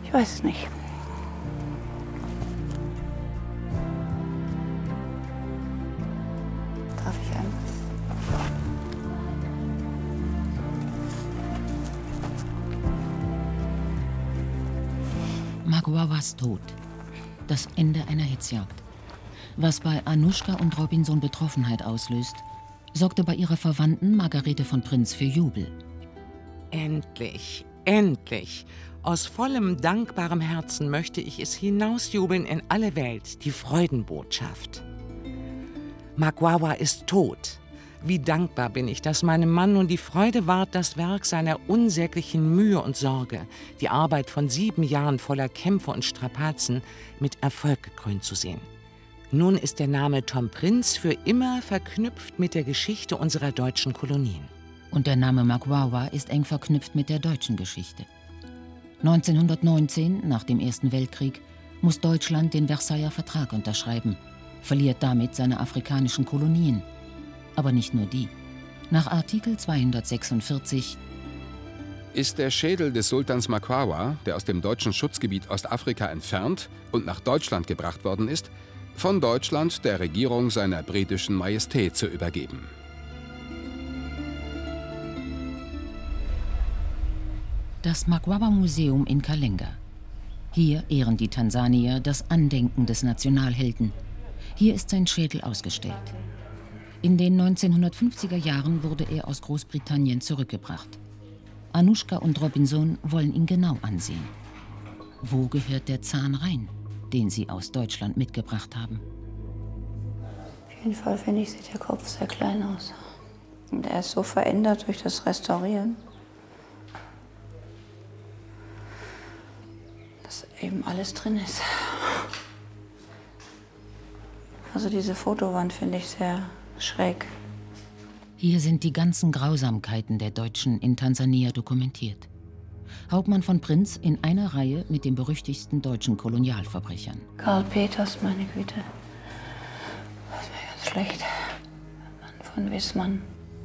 Ich weiß es nicht. Darf ich einmal? Magwawas Tod. Das Ende einer Hetzjagd. Was bei Anuschka und Robinson Betroffenheit auslöst, sorgte bei ihrer Verwandten Margarete von Prinz für Jubel. Endlich, endlich. Aus vollem dankbarem Herzen möchte ich es hinausjubeln in alle Welt, die Freudenbotschaft. Magwawa ist tot. Wie dankbar bin ich, dass meinem Mann nun die Freude ward, das Werk seiner unsäglichen Mühe und Sorge, die Arbeit von 7 Jahren voller Kämpfe und Strapazen, mit Erfolg gekrönt zu sehen. Nun ist der Name Tom Prinz für immer verknüpft mit der Geschichte unserer deutschen Kolonien. Und der Name Magwawa ist eng verknüpft mit der deutschen Geschichte. 1919, nach dem Ersten Weltkrieg, muss Deutschland den Versailler Vertrag unterschreiben, verliert damit seine afrikanischen Kolonien. Aber nicht nur die. Nach Artikel 246 ist der Schädel des Sultans Magwawa, der aus dem deutschen Schutzgebiet Ostafrika entfernt und nach Deutschland gebracht worden ist, von Deutschland der Regierung seiner britischen Majestät zu übergeben. Das Magwawa-Museum in Kalenga. Hier ehren die Tansanier das Andenken des Nationalhelden. Hier ist sein Schädel ausgestellt. In den 1950er Jahren wurde er aus Großbritannien zurückgebracht. Anuschka und Robinson wollen ihn genau ansehen. Wo gehört der Zahn rein, den sie aus Deutschland mitgebracht haben? Auf jeden Fall, finde ich, sieht der Kopf sehr klein aus. Und er ist so verändert durch das Restaurieren, dass eben alles drin ist. Also diese Fotowand finde ich sehr schräg. Hier sind die ganzen Grausamkeiten der Deutschen in Tansania dokumentiert. Hauptmann von Prinz in einer Reihe mit den berüchtigsten deutschen Kolonialverbrechern. Karl Peters, meine Güte. Das ist mir ganz schlecht. Mann von Wissmann.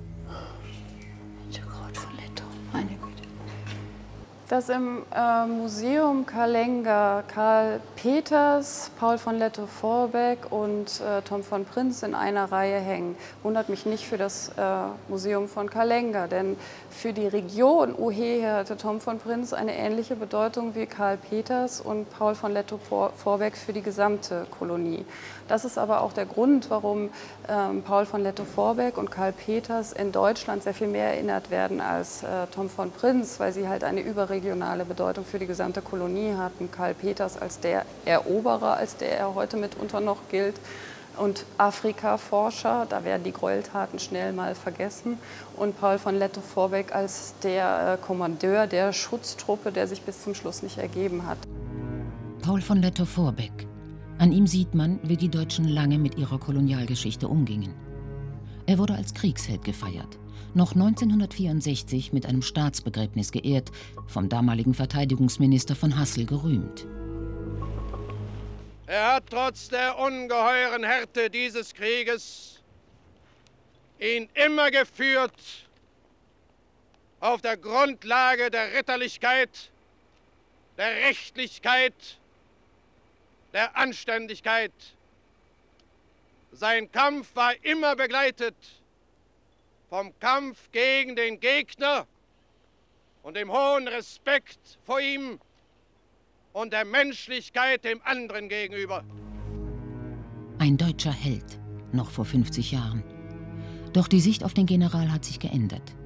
Kraut von Lettow, meine Güte. Dass im Museum Kalenga Karl Peters, Paul von Lettow-Vorbeck und Tom von Prinz in einer Reihe hängen, wundert mich nicht für das Museum von Kalenga. Denn für die Region Uhehe hatte Tom von Prinz eine ähnliche Bedeutung wie Karl Peters und Paul von Lettow-Vorbeck für die gesamte Kolonie. Das ist aber auch der Grund, warum Paul von Lettow-Vorbeck und Karl Peters in Deutschland sehr viel mehr erinnert werden als Tom von Prinz, weil sie halt eine überregionale Bedeutung für die gesamte Kolonie hatten. Karl Peters als der Eroberer, als der er heute mitunter noch gilt. Und Afrika-Forscher, da werden die Gräueltaten schnell mal vergessen. Und Paul von Lettow-Vorbeck als der Kommandeur der Schutztruppe, der sich bis zum Schluss nicht ergeben hat. Paul von Lettow-Vorbeck. An ihm sieht man, wie die Deutschen lange mit ihrer Kolonialgeschichte umgingen. Er wurde als Kriegsheld gefeiert, noch 1964 mit einem Staatsbegräbnis geehrt, vom damaligen Verteidigungsminister von Hassel gerühmt. Er hat trotz der ungeheuren Härte dieses Krieges ihn immer geführt auf der Grundlage der Ritterlichkeit, der Rechtlichkeit, der Anständigkeit. Sein Kampf war immer begleitet vom Kampf gegen den Gegner und dem hohen Respekt vor ihm und der Menschlichkeit dem anderen gegenüber. Ein deutscher Held, noch vor 50 Jahren. Doch die Sicht auf den General hat sich geändert.